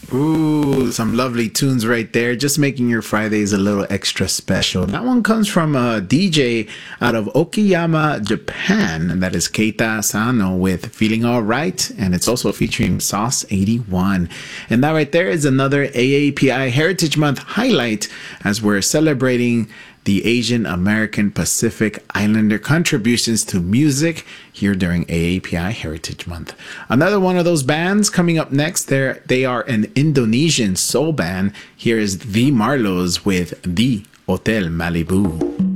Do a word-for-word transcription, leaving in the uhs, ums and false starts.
Ooh, some lovely tunes right there. Just making your Fridays a little extra special. That one comes from a D J out of Okayama, Japan. And that is Keita Asano with Feeling Alright. And it's also featuring Sauce eighty-one. And that right there is another A A P I Heritage Month highlight as we're celebrating the Asian American Pacific Islander contributions to music here during A A P I Heritage Month. Another one of those bands coming up next, They're, they are an Indonesian soul band. Here is The Marlos with The Hotel Malibu.